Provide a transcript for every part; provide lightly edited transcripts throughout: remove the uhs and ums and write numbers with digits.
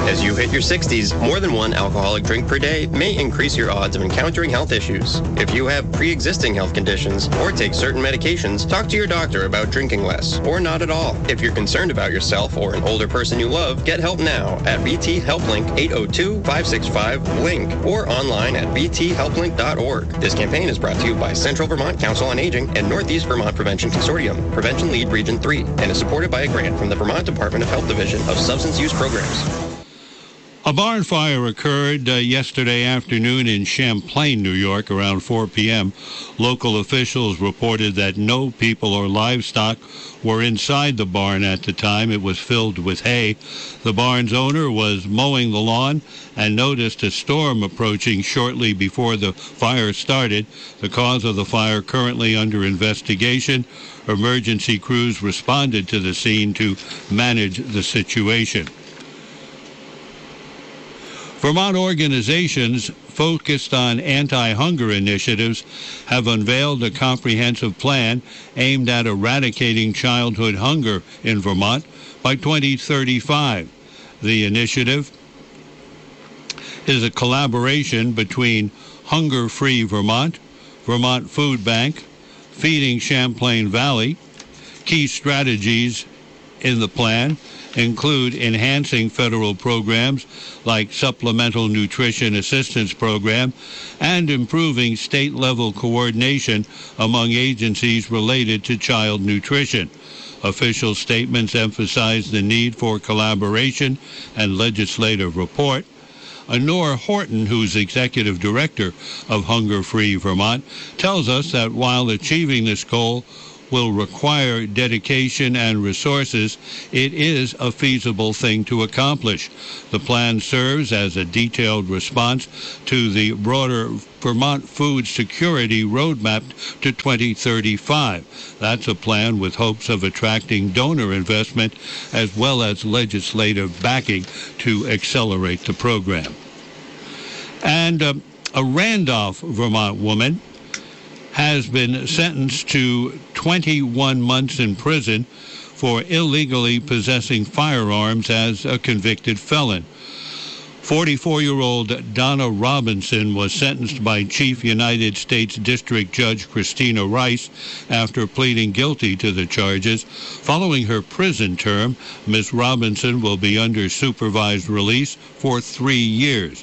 As you hit your 60s, more than one alcoholic drink per day may increase your odds of encountering health issues. If you have pre-existing health conditions or take certain medications, talk to your doctor about drinking less or not at all. If you're concerned about yourself or an older person you love, get help now at BT HelpLink 802-565-LINK or online at bthelplink.org. This campaign is brought to you by Central Vermont Council on Aging and Northeast Vermont Prevention Consortium, Prevention Lead Region 3, and is supported by a grant from the Vermont Department of Health Division of Substance Use Programs. A barn fire occurred yesterday afternoon in Champlain, New York, around 4 p.m. Local officials reported that no people or livestock were inside the barn at the time. It was filled with hay. The barn's owner was mowing the lawn and noticed a storm approaching shortly before the fire started. The cause of the fire currently under investigation. Emergency crews responded to the scene to manage the situation. Vermont organizations focused on anti-hunger initiatives have unveiled a comprehensive plan aimed at eradicating childhood hunger in Vermont by 2035. The initiative is a collaboration between Hunger Free Vermont, Vermont Food Bank, Feeding Champlain Valley. Key strategies in the plan include enhancing federal programs like Supplemental Nutrition Assistance Program and improving state-level coordination among agencies related to child nutrition. Official statements emphasize the need for collaboration and legislative report. Honor Horton, who's executive director of Hunger Free Vermont, tells us that while achieving this goal will require dedication and resources, it is a feasible thing to accomplish. The plan serves as a detailed response to the broader Vermont Food Security Roadmap to 2035. That's a plan with hopes of attracting donor investment as well as legislative backing to accelerate the program. And a Randolph, Vermont woman has been sentenced to 21 months in prison for illegally possessing firearms as a convicted felon. 44-year-old Donna Robinson was sentenced by Chief United States District Judge Christina Rice after pleading guilty to the charges. Following her prison term, Ms. Robinson will be under supervised release for 3 years.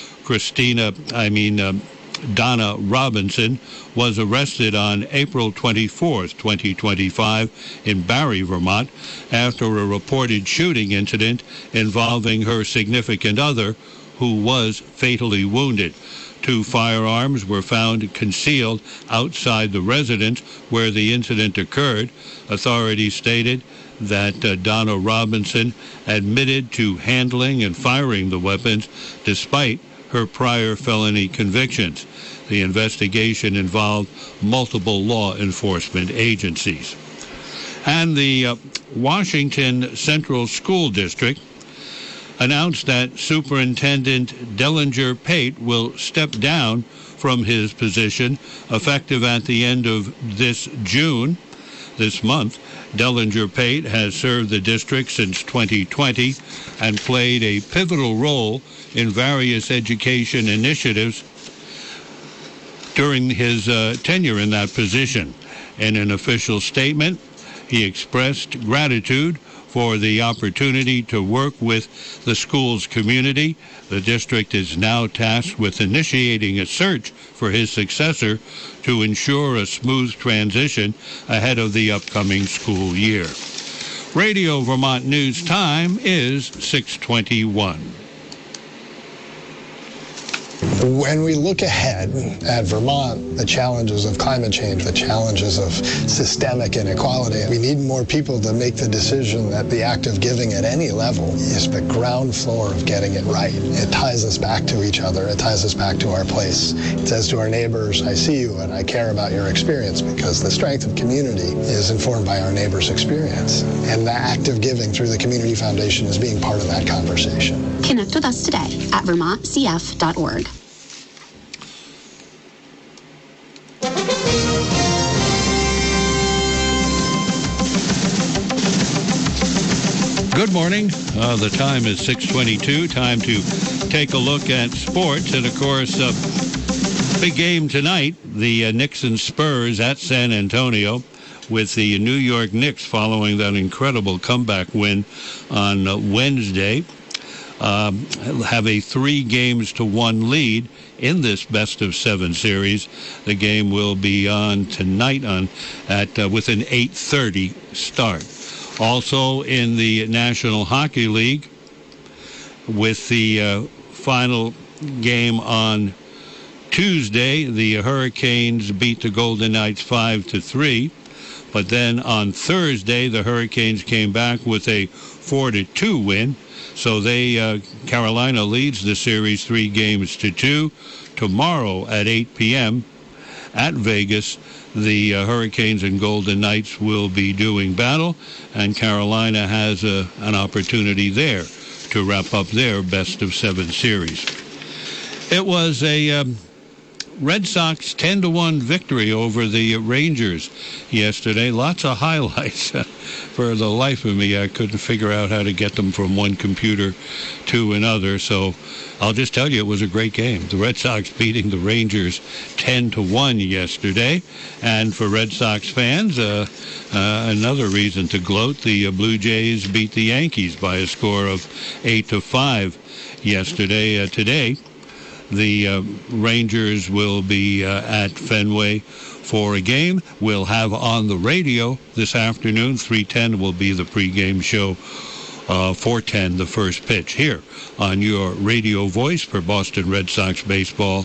Donna Robinson was arrested on April 24, 2025 in Barre, Vermont, after a reported shooting incident involving her significant other, who was fatally wounded. 2 firearms were found concealed outside the residence where the incident occurred. Authorities stated that Donna Robinson admitted to handling and firing the weapons despite her prior felony convictions. The investigation involved multiple law enforcement agencies. And the Washington Central School District announced that Superintendent Dellinger Pate will step down from his position effective at the end of this month. Dellinger Pate has served the district since 2020 and played a pivotal role in various education initiatives during his tenure in that position. In an official statement, he expressed gratitude for the opportunity to work with the school's community. The district is now tasked with initiating a search for his successor to ensure a smooth transition ahead of the upcoming school year. Radio Vermont News time is 6:21. When we look ahead at Vermont, the challenges of climate change, the challenges of systemic inequality, we need more people to make the decision that the act of giving at any level is the ground floor of getting it right. It ties us back to each other. It ties us back to our place. It says to our neighbors, I see you and I care about your experience, because the strength of community is informed by our neighbors' experience. And the act of giving through the Community Foundation is being part of that conversation. Connect with us today at vermontcf.org. Good Good morning. The time is 6:22. Time to take a look at sports. And, of course, big game tonight, the Knicks and Spurs at San Antonio, with the New York Knicks following that incredible comeback win on Wednesday. Have a 3-1 lead in this best-of-7 series. The game will be on tonight with an 8:30 start. Also in the National Hockey League, with the final game on Tuesday, the Hurricanes beat the Golden Knights 5-3. But then on Thursday, the Hurricanes came back with a 4-2 win. So Carolina leads the series 3-2. Tomorrow at 8 p.m. at Vegas, the Hurricanes and Golden Knights will be doing battle, and Carolina has an opportunity there to wrap up their best-of-7 series. It was a Red Sox 10-1 victory over the Rangers yesterday. Lots of highlights. For the life of me, I couldn't figure out how to get them from one computer to another. So I'll just tell you, it was a great game. The Red Sox beating the Rangers 10-1 yesterday. And for Red Sox fans, another reason to gloat, the Blue Jays beat the Yankees by a score of 8-5 yesterday. Today, the Rangers will be at Fenway for a game. We'll have on the radio this afternoon, 3:10 will be the pregame show, 4:10 the first pitch here on your radio voice for Boston Red Sox baseball,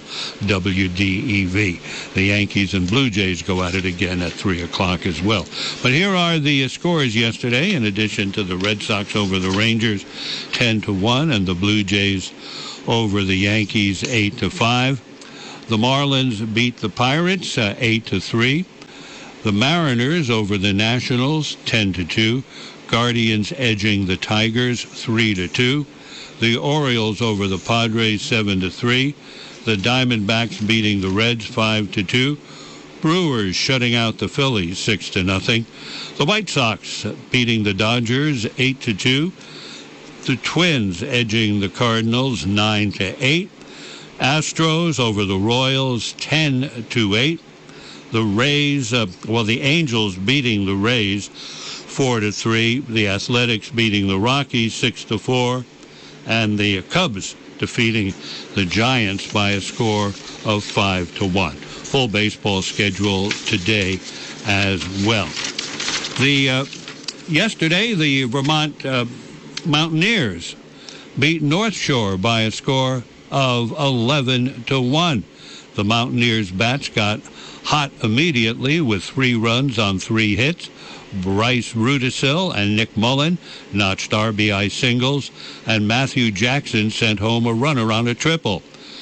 WDEV. The Yankees and Blue Jays go at it again at 3 o'clock as well. But here are the scores yesterday, in addition to the Red Sox over the Rangers 10-1 and the Blue Jays over the Yankees 8-5. The Marlins beat the Pirates 8-3. The Mariners over the Nationals 10-2. Guardians edging the Tigers 3-2. The Orioles over the Padres 7-3. The Diamondbacks beating the Reds 5-2. Brewers shutting out the Phillies 6-0. The White Sox beating the Dodgers 8-2. The Twins edging the Cardinals 9-8. Astros over the Royals 10-8. The Rays, the Angels beating the Rays 4-3. The Athletics beating the Rockies 6-4. And the Cubs defeating the Giants by a score of 5-1. Full baseball schedule today as well. Yesterday, the Vermont Mountaineers beat North Shore by a score of 11-1. The Mountaineers' bats got hot immediately with 3 runs on 3 hits. Bryce Rudisill and Nick Mullen notched RBI singles, and Matthew Jackson sent home a runner on a triple.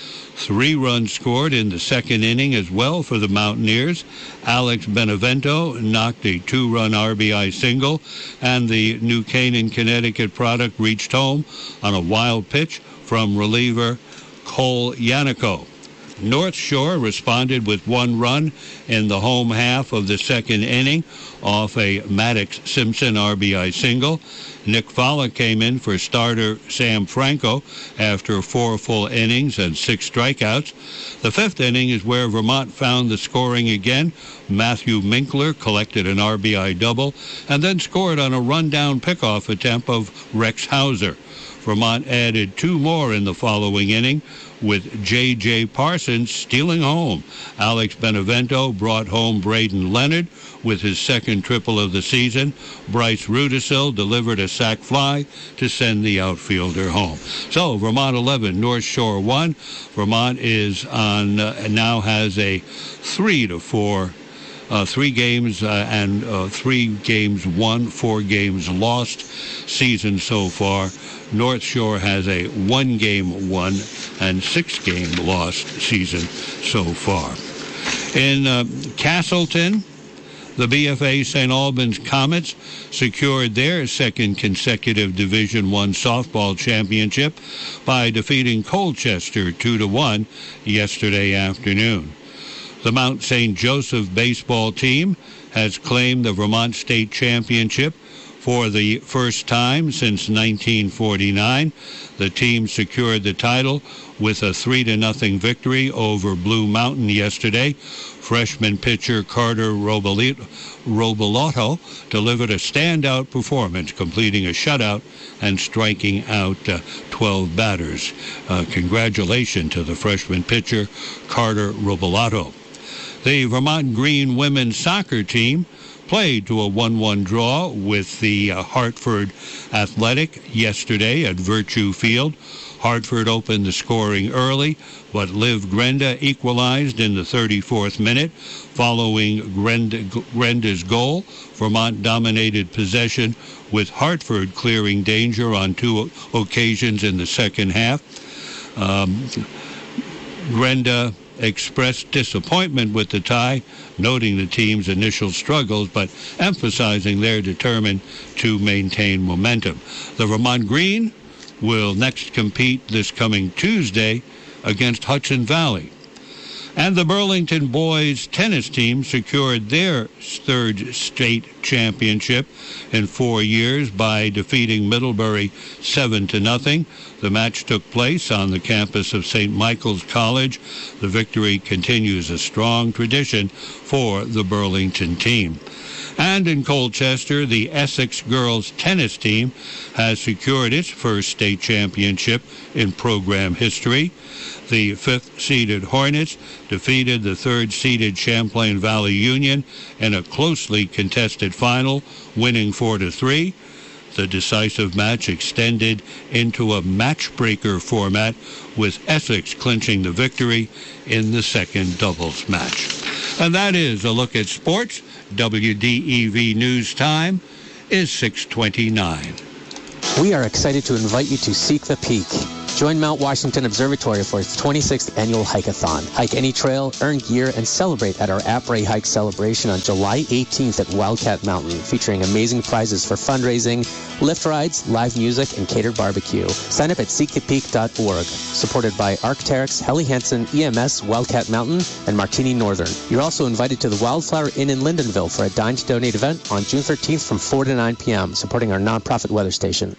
3 runs scored in the second inning as well for the Mountaineers. Alex Benevento knocked a 2-run RBI single, and the New Canaan, Connecticut product reached home on a wild pitch from reliever Cole Yannico. North Shore responded with 1 run in the home half of the second inning off a Maddox Simpson RBI single. Nick Falla came in for starter Sam Franco after 4 full innings and 6 strikeouts. The 5th inning is where Vermont found the scoring again. Matthew Minkler collected an RBI double and then scored on a rundown pickoff attempt of Rex Hauser. Vermont added 2 more in the following inning, with J.J. Parsons stealing home. Alex Benevento brought home Braden Leonard with his second triple of the season. Bryce Rudisill delivered a sac fly to send the outfielder home. So Vermont 11, North Shore 1. Vermont is on now has a 3-4. 3 games and 3 games won, 4 games lost season so far. North Shore has a 1-game won and 6-game lost season so far. In Castleton, the BFA St. Albans Comets secured their 2nd consecutive Division I softball championship by defeating Colchester 2-1 yesterday afternoon. The Mount St. Joseph baseball team has claimed the Vermont State Championship For the first time since 1949, the team secured the title with a 3-0 victory over Blue Mountain yesterday. Freshman pitcher Carter Robolotto delivered a standout performance, completing a shutout and striking out 12 batters. Congratulations to the freshman pitcher Carter Robolotto. The Vermont Green women's soccer team played to a 1-1 draw with the Hartford Athletic yesterday at Virtue Field. Hartford opened the scoring early, but Liv Grenda equalized in the 34th minute. Following Grenda's goal, Vermont dominated possession, with Hartford clearing danger on 2 occasions in the second half. Grenda expressed disappointment with the tie, noting the team's initial struggles, but emphasizing they're determined to maintain momentum. The Vermont Green will next compete this coming Tuesday against Hudson Valley. And the Burlington boys tennis team secured their third state championship in 4 years by defeating Middlebury 7-0. The match took place on the campus of St. Michael's College. The victory continues a strong tradition for the Burlington team. And in Colchester, the Essex girls tennis team has secured its first state championship in program history. The 5th-seeded Hornets defeated the 3rd-seeded Champlain Valley Union in a closely contested final, winning 4-3. The decisive match extended into a match-breaker format, with Essex clinching the victory in the second doubles match. And that is a look at sports. WDEV News Time is 6:29. We are excited to invite you to Seek the Peak. Join Mount Washington Observatory for its 26th annual hike-a-thon. Hike any trail, earn gear, and celebrate at our Après Hike celebration on July 18th at Wildcat Mountain, featuring amazing prizes for fundraising, lift rides, live music, and catered barbecue. Sign up at seekthepeak.org. Supported by Arc'teryx, Helly Hansen, EMS, Wildcat Mountain, and Martini Northern. You're also invited to the Wildflower Inn in Lyndonville for a Dine to Donate event on June 13th from 4 to 9 p.m., supporting our nonprofit weather station.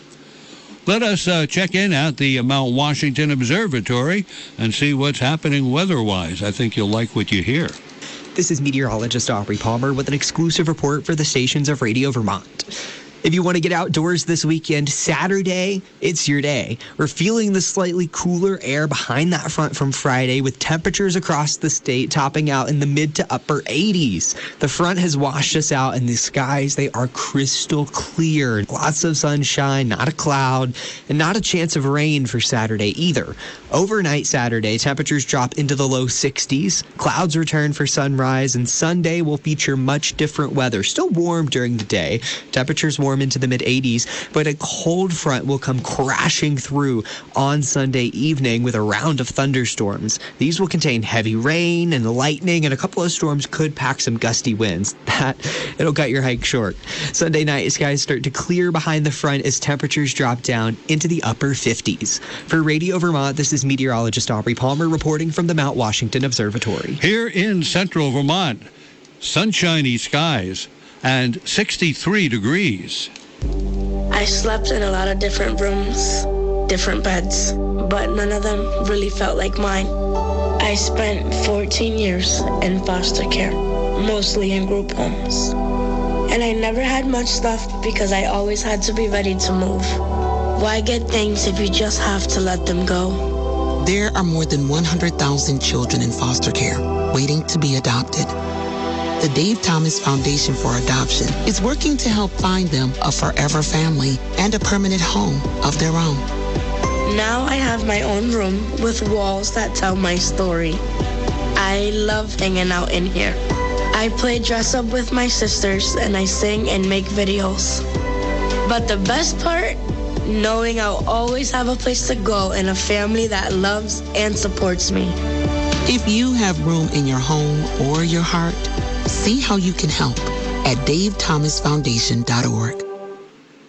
Let us check in at the Mount Washington Observatory and see what's happening weather-wise. I think you'll like what you hear. This is meteorologist Aubrey Palmer with an exclusive report for the stations of Radio Vermont. If you want to get outdoors this weekend, Saturday, it's your day. We're feeling the slightly cooler air behind that front from Friday, with temperatures across the state topping out in the mid to upper 80s. The front has washed us out, and the skies, they are crystal clear. Lots of sunshine, not a cloud, and not a chance of rain for Saturday either. Overnight Saturday, temperatures drop into the low 60s. Clouds return for sunrise, and Sunday will feature much different weather. Still warm during the day. Temperatures warm into the mid-80s, but a cold front will come crashing through on Sunday evening with a round of thunderstorms. These will contain heavy rain and lightning, and a couple of storms could pack some gusty winds. It'll cut your hike short. Sunday night, skies start to clear behind the front as temperatures drop down into the upper 50s. For Radio Vermont, this is meteorologist Aubrey Palmer reporting from the Mount Washington Observatory. Here in central Vermont, sunshiny skies and 63 degrees. I slept in a lot of different rooms, different beds, but none of them really felt like mine. I spent 14 years in foster care, mostly in group homes. And I never had much stuff because I always had to be ready to move. Why get things if you just have to let them go? There are more than 100,000 children in foster care waiting to be adopted. The Dave Thomas Foundation for Adoption is working to help find them a forever family and a permanent home of their own. Now I have my own room with walls that tell my story. I love hanging out in here. I play dress up with my sisters and I sing and make videos. But the best part, knowing I'll always have a place to go and a family that loves and supports me. If you have room in your home or your heart, see how you can help at davethomasfoundation.org.